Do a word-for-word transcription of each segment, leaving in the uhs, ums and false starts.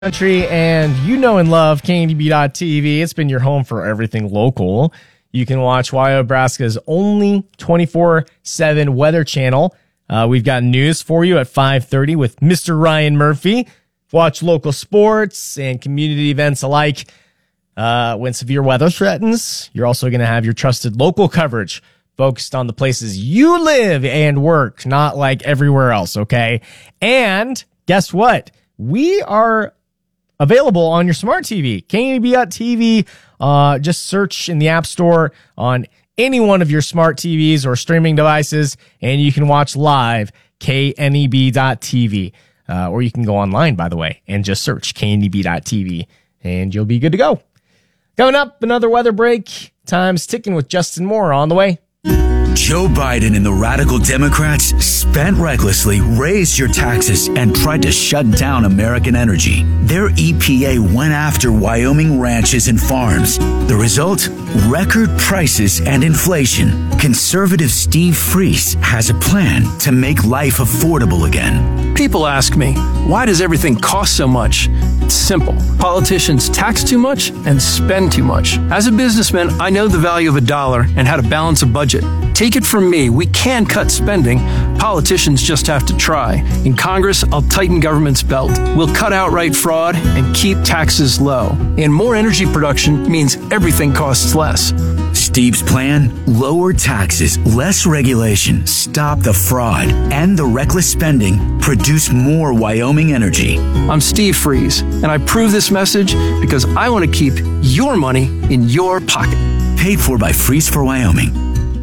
Country, and you know and love K N D B dot T V. It's been your home for everything local. You can watch Y O Nebraska's only twenty-four seven weather channel. Uh, we've got news for you at five thirty with Mister Ryan Murphy. Watch local sports and community events alike. Uh, when severe weather threatens, you're also going to have your trusted local coverage focused on the places you live and work, not like everywhere else, okay? And guess what? We are available on your smart T V. K N D B dot T V. Uh, just search in the App Store on any one of your smart T Vs or streaming devices, and you can watch live K N D B dot T V. Uh, or you can go online, by the way, and just search K N D B dot T V, and you'll be good to go. Coming up, another weather break. Time's ticking with Justin Moore on the way. Joe Biden and the radical Democrats spent recklessly, raised your taxes, and tried to shut down American energy. Their E P A went after Wyoming ranches and farms. The result? Record prices and inflation. Conservative Steve Freese has a plan to make life affordable again. People ask me, why does everything cost so much? It's simple. Politicians tax too much and spend too much. As a businessman, I know the value of a dollar and how to balance a budget. Take it from me, we can cut spending. Politicians just have to try. In Congress, I'll tighten government's belt. We'll cut outright fraud and keep taxes low. And more energy production means everything costs less. Steve's plan? Lower taxes, less regulation, stop the fraud, and the reckless spending. Produce more Wyoming energy. I'm Steve Freese, and I prove this message because I want to keep your money in your pocket. Paid for by Freeze for Wyoming.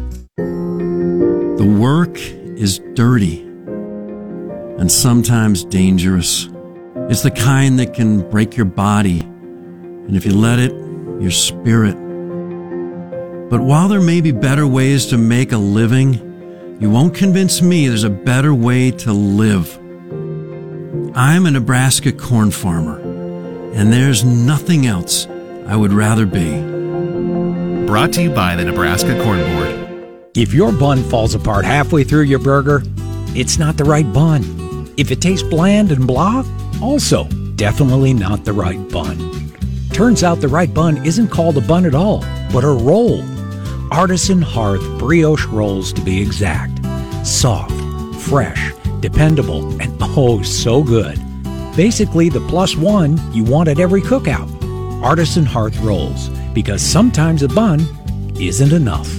The work is dirty and sometimes dangerous. It's the kind that can break your body, and if you let it, your spirit. But while there may be better ways to make a living, you won't convince me there's a better way to live. I'm a Nebraska corn farmer, and there's nothing else I would rather be. Brought to you by the Nebraska Corn Board. If your bun falls apart halfway through your burger, it's not the right bun. If it tastes bland and blah, also definitely not the right bun. Turns out the right bun isn't called a bun at all, but a roll. Artisan Hearth brioche rolls, to be exact. Soft, fresh, dependable, and oh so good. Basically the plus one you want at every cookout. Artisan Hearth rolls, because sometimes a bun isn't enough.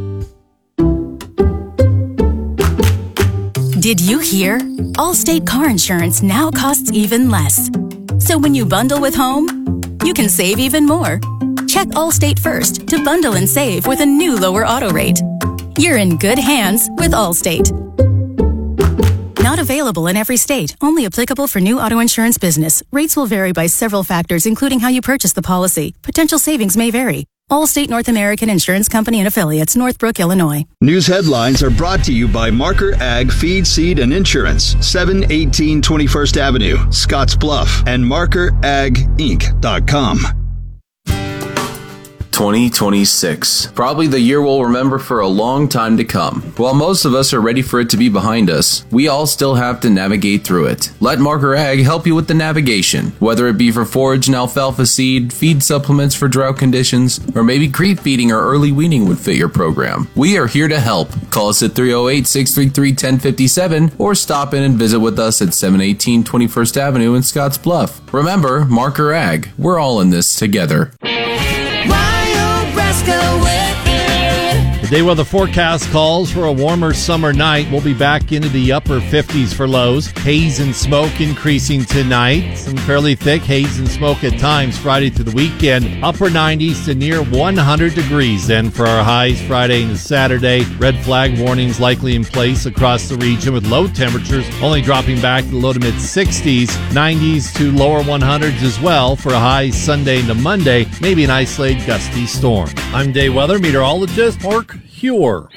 Did you hear? Allstate car insurance now costs even less. So when you bundle with home, you can save even more. Check Allstate first to bundle and save with a new lower auto rate. You're in good hands with Allstate. Not available in every state. Only applicable for new auto insurance business. Rates will vary by several factors, including how you purchase the policy. Potential savings may vary. Allstate North American Insurance Company and Affiliates, Northbrook, Illinois. News headlines are brought to you by Marker Ag Feed, Seed, and Insurance, seven eighteen twenty-first Avenue, Scotts Bluff, and marker ag inc dot com. twenty twenty-six. Probably the year we'll remember for a long time to come. While most of us are ready for it to be behind us, we all still have to navigate through it. Let Marker Ag help you with the navigation, whether it be for forage and alfalfa seed, feed supplements for drought conditions, or maybe creep feeding or early weaning would fit your program. We are here to help. Call us at three oh eight, six three three, one oh five seven or stop in and visit with us at seven eighteen twenty-first Avenue in Scotts Bluff. Remember, Marker Ag. We're all in this together. The day weather forecast calls for a warmer summer night. We'll be back into the upper fifties for lows. Haze and smoke increasing tonight. Some fairly thick haze and smoke at times Friday through the weekend. Upper nineties to near one hundred degrees then for our highs Friday and Saturday. Red flag warnings likely in place across the region with low temperatures only dropping back to the low to mid sixties. nineties to lower one hundreds as well for a high Sunday into Monday. Maybe an isolated gusty storm. I'm day weather meteorologist Mark Huer.